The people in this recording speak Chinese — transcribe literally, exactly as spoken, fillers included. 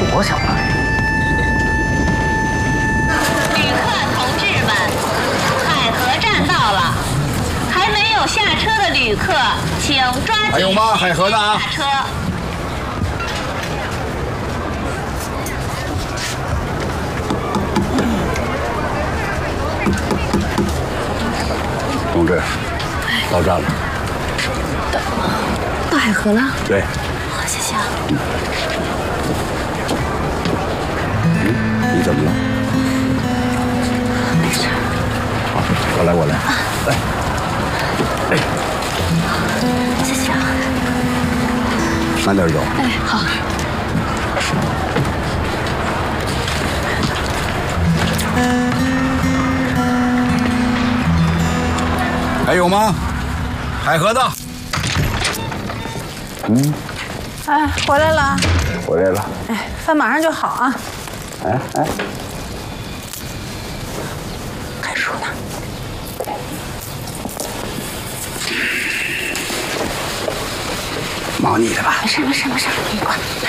多想来。 旅客同志们，海河站到了，还没有下车的旅客，请抓紧还有吗？海河的啊！ 下车。 同志，到站了。 到到海河了？ 对。 好，谢谢啊。 嗯，你怎么了？ 没事。 好，我来，我来。来。哎。 谢谢啊。 慢点走。 哎，好。 还有吗？海河的。嗯。 哎，回来了。 回来了。 哎，饭马上就好啊。 哎哎。 看书呢。 忙你的吧。 没事没事没事，你管。